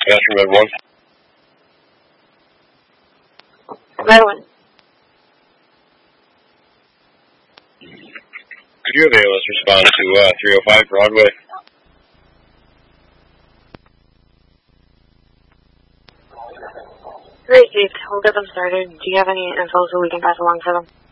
Bathroom Red 1. Red 1. Could you have ALS respond to 305 Broadway? Great, Dave. We'll get them started. Do you have any info so we can pass along for them?